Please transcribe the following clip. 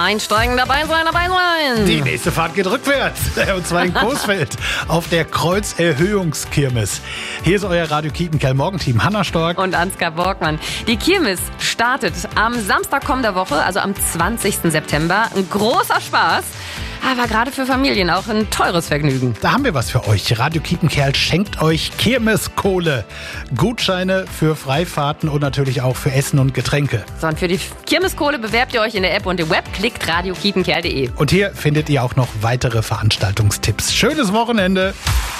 Einsteigen, dabei sein. Die nächste Fahrt geht rückwärts. Und zwar in Coesfeld auf der Kreuzerhöhungskirmes. Hier ist euer Radio Kiepenkerl Morgenteam. Hanna Stork Und Ansgar Borgmann. Die Kirmes startet am Samstag kommender Woche, also am 20. September. Ein großer Spaß, aber gerade für Familien auch ein teures Vergnügen. Da haben wir was für euch. Radio Kiepenkerl schenkt euch Kirmeskohle. Gutscheine für Freifahrten und natürlich auch für Essen und Getränke. So, und für die Kirmeskohle bewerbt ihr euch in der App und im Web. Klickt radiokiepenkerl.de. Und hier findet ihr auch noch weitere Veranstaltungstipps. Schönes Wochenende.